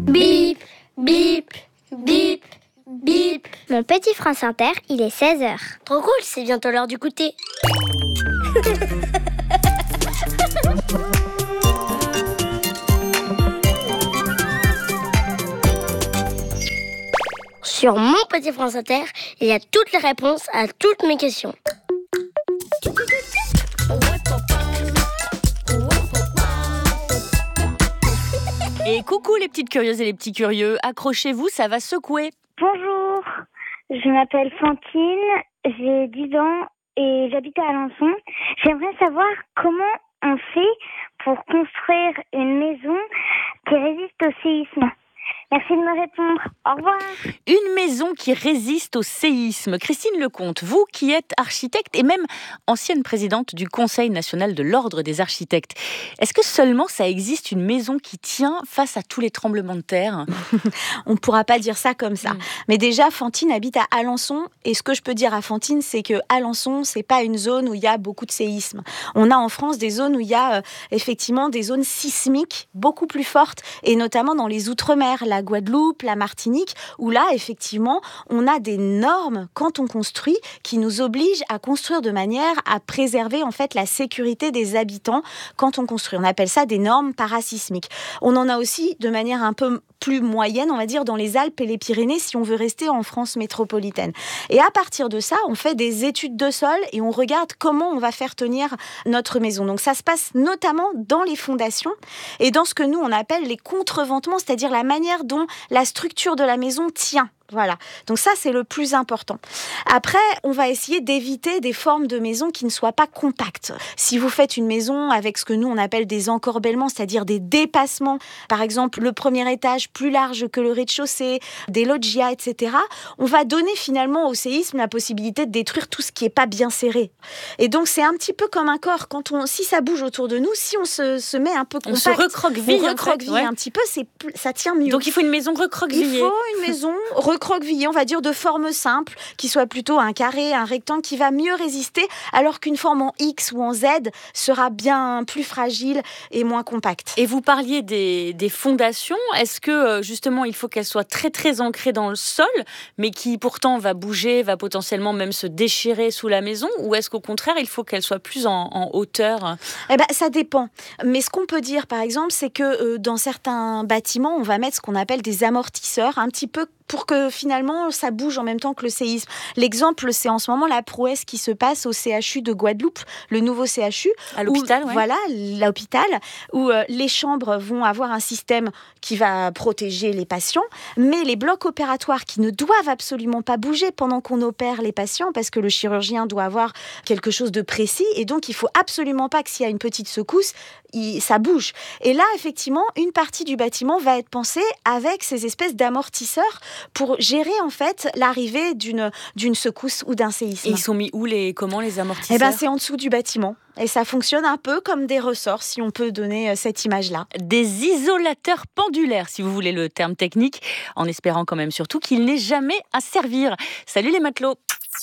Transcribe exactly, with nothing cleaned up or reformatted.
Bip, bip, bip, bip. Mon petit France Inter, il est seize heures. Trop cool, c'est bientôt l'heure du goûter. Sur mon petit France Inter, il y a toutes les réponses à toutes mes questions. Et coucou les petites curieuses et les petits curieux, accrochez-vous, ça va secouer. Bonjour, je m'appelle Fantine, j'ai dix ans et j'habite à Alençon. J'aimerais savoir comment on fait pour construire une maison qui résiste au séisme. Merci de me répondre. Au revoir. Une maison qui résiste au séisme. Christine Lecomte, vous qui êtes architecte et même ancienne présidente du Conseil national de l'Ordre des architectes, est-ce que seulement ça existe une maison qui tient face à tous les tremblements de terre ? On ne pourra pas dire ça comme ça. Mmh. Mais déjà, Fantine habite à Alençon. Et ce que je peux dire à Fantine, c'est que Alençon, c'est pas une zone où il y a beaucoup de séismes. On a en France des zones où il y a euh, effectivement des zones sismiques beaucoup plus fortes, et notamment dans les Outre-mer, la Guadeloupe, la Martinique, où là, effectivement, on a des normes quand on construit qui nous obligent à construire de manière à préserver en fait la sécurité des habitants quand on construit. On appelle ça des normes parasismiques. On en a aussi de manière un peu plus moyenne, on va dire, dans les Alpes et les Pyrénées, si on veut rester en France métropolitaine. Et à partir de ça, on fait des études de sol et on regarde comment on va faire tenir notre maison. Donc ça se passe notamment dans les fondations et dans ce que nous, on appelle les contreventements, c'est-à-dire la manière dont la structure de la maison tient. Voilà, donc ça c'est le plus important. Après, on va essayer d'éviter des formes de maisons qui ne soient pas compactes. Si vous faites une maison avec ce que nous on appelle des encorbellements, c'est-à-dire des dépassements, par exemple le premier étage plus large que le rez-de-chaussée, des loggias, et cetera, on va donner finalement au séisme la possibilité de détruire tout ce qui n'est pas bien serré. Et donc c'est un petit peu comme un corps, quand on, si ça bouge autour de nous, si on se, se met un peu compact, on se recroqueville, on recroqueville ouais. un petit peu, c'est, ça tient mieux. Donc il faut une maison recroquevillée. Il faut une maison recroquevillée, on va dire de forme simple, qui soit plutôt un carré, un rectangle, qui va mieux résister, alors qu'une forme en X ou en Z sera bien plus fragile et moins compacte. Et vous parliez des, des fondations, est-ce que justement il faut qu'elles soient très très ancrées dans le sol, mais qui pourtant va bouger, va potentiellement même se déchirer sous la maison, ou est-ce qu'au contraire il faut qu'elles soient plus en, en hauteur ? Eh ben, ça dépend. Mais ce qu'on peut dire par exemple, c'est que euh, dans certains bâtiments, on va mettre ce qu'on appelle des amortisseurs, un petit peu pour que finalement ça bouge en même temps que le séisme. L'exemple, c'est en ce moment la prouesse qui se passe au C H U de Guadeloupe, le nouveau C H U. À l'hôpital, où, ouais. Voilà, l'hôpital, où euh, les chambres vont avoir un système qui va protéger les patients, mais les blocs opératoires qui ne doivent absolument pas bouger pendant qu'on opère les patients, parce que le chirurgien doit avoir quelque chose de précis, et donc il faut absolument pas que s'il y a une petite secousse, il, ça bouge. Et là, effectivement, une partie du bâtiment va être pensée avec ces espèces d'amortisseurs pour gérer en fait l'arrivée d'une, d'une secousse ou d'un séisme. Et ils sont mis où les, comment les amortisseurs ? Eh ben, c'est en dessous du bâtiment. Et ça fonctionne un peu comme des ressorts, si on peut donner cette image-là. Des isolateurs pendulaires, si vous voulez le terme technique, en espérant quand même surtout qu'il n'ait jamais à servir. Salut les matelots !